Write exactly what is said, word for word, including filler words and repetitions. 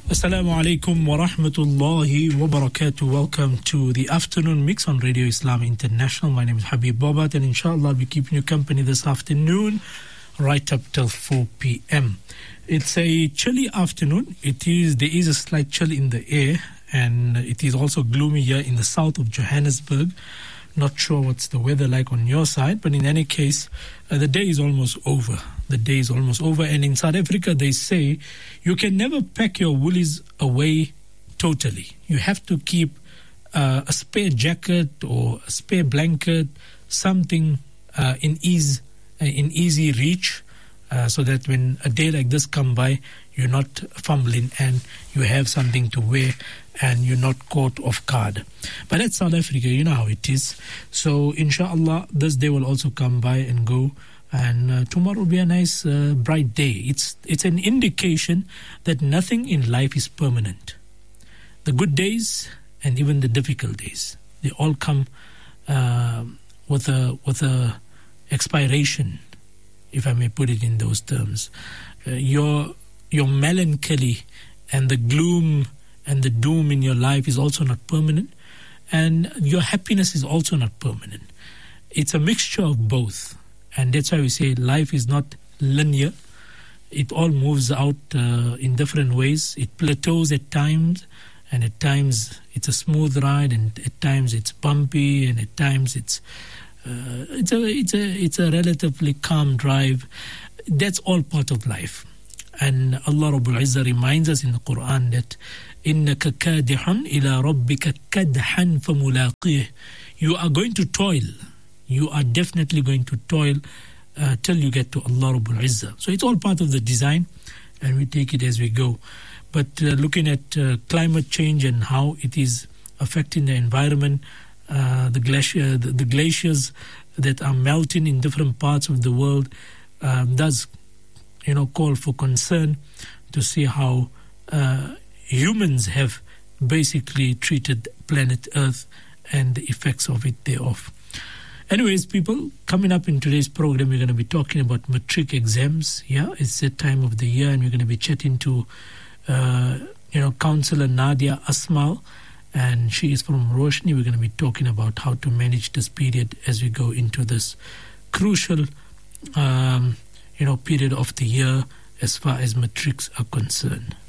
Assalamu alaikum wa rahmatullahi wa barakatuh. Welcome to the afternoon mix on Radio Islam International. My name is Habib Bobat, and inshallah I'll be keeping you company this afternoon right up till four p.m. It's a chilly afternoon. It is there is a slight chill in the air, and it is also gloomy here in the south of Johannesburg. Not sure what's the weather like on your side, but in any case, uh, the day is almost over. The day is almost over, and in South Africa they say you can never pack your woolies away totally. You have to keep uh, a spare jacket or a spare blanket, something uh, in ease, uh, in easy reach, uh, so that when a day like this come by, you're not fumbling and you have something to wear and you're not caught off guard. But that's South Africa, you know how it is. So inshallah, this day will also come by and go, and uh, tomorrow will be a nice uh, bright day. It's it's an indication that nothing in life is permanent. The good days and even the difficult days, they all come uh, with a with a expiration, if I may put it in those terms. Uh, your your melancholy and the gloom and the doom in your life is also not permanent, and your happiness is also not permanent. It's a mixture of both, and that's why we say life is not linear. It all moves out uh, in different ways. It plateaus at times, and at times it's a smooth ride, and at times it's bumpy, and at times it's uh, it's a it's a it's a relatively calm drive. That's all part of life. And Allah Rabbul Izzah reminds us in the Quran that إِنَّكَ كَادِحٌ إِلَىٰ رَبِّكَ كَدْحًا فَمُلَاقِيهِ. You are going to toil. You are definitely going to toil uh, till you get to Allah Rabbul Izzah. So it's all part of the design, and we take it as we go. But uh, looking at uh, climate change and how it is affecting the environment, uh, the, glacier, the, the glaciers that are melting in different parts of the world um, does you know, call for concern to see how uh, humans have basically treated planet Earth and the effects of it thereof. Anyways, people, coming up in today's program, we're going to be talking about matric exams. Yeah, it's that time of the year, and we're going to be chatting to, uh, you know, Councillor Nadia Asmal, and she is from Roshni. We're going to be talking about how to manage this period as we go into this crucial um you know, period of the year as far as matrics are concerned.